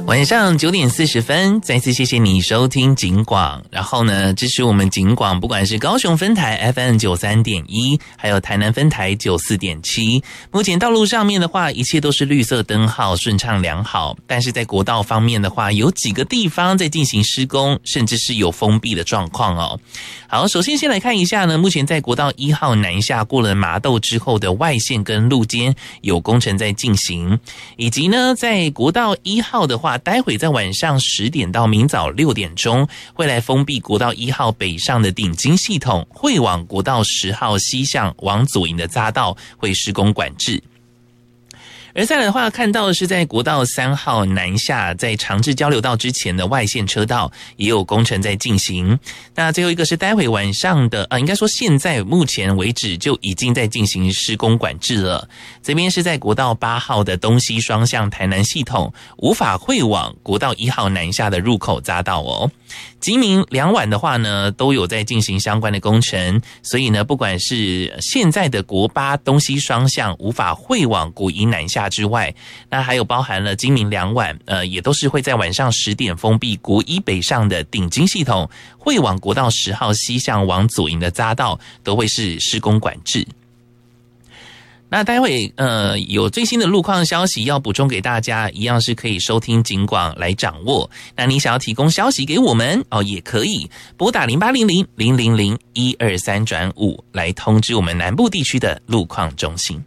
晚上9点40分，再次谢谢你收听警广。然后呢，支持我们警广，不管是高雄分台 FM 93.1，还有台南分台94.7。目前道路上面的话，一切都是绿色灯号，顺畅良好。但是在国道方面的话，有几个地方在进行施工，甚至是有封闭的状况哦。好，首先先来看一下呢，目前在国道1号南下过了麻豆之后的外线跟路肩有工程在进行，以及呢，在国道1号的话，待会在晚上10点到明早6点钟会来封闭国道1号北上的顶金系统，会往国道10号西向往左营的匝道会施工管制。而再来的话，看到的是在国道3号南下，在长治交流道之前的外线车道也有工程在进行。那最后一个是待会晚上的应该说现在目前为止就已经在进行施工管制了。这边是在国道8号的东西双向台南系统无法会往国道1号南下的入口匝道哦。今明两晚的话呢，都有在进行相关的工程，所以呢，不管是现在的国8东西双向无法会往国1南下之外，那还有包含了今明两晚，也都是会在晚上10点封闭国1北上的顶金系统，会往国道10号西向往左营的匝道，都会是施工管制。那待会有最新的路况消息要补充给大家，一样是可以收听警广来掌握。那你想要提供消息给我们也可以拨打0800-000-123-5来通知我们南部地区的路况中心。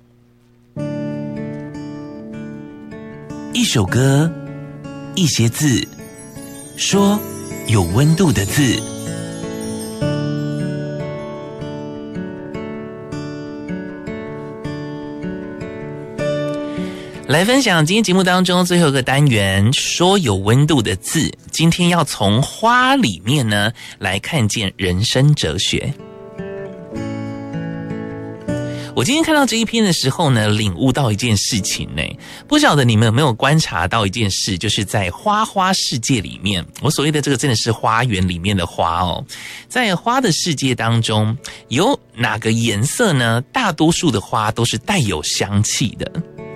一首歌，一些字，说有温度的字。来分享今天节目当中最后一个单元，说有温度的字。今天要从花里面呢来看见人生哲学。我今天看到这一篇的时候呢，领悟到一件事情呢，不晓得你们有没有观察到一件事，就是在花世界里面，我所谓的这个真的是花园里面的花哦，在花的世界当中，有哪个颜色呢？大多数的花都是带有香气的。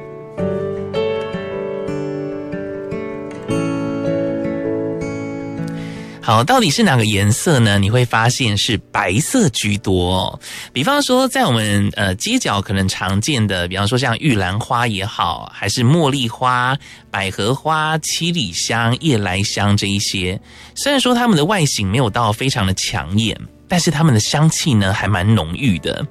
好，到底是哪个颜色呢？你会发现是白色居多哦。比方说在我们街角可能常见的，比方说像玉兰花也好，还是茉莉花、百合花、七里香、夜来香这一些，虽然说它们的外形没有到非常的抢眼，但是它们的香气呢还蛮浓郁的。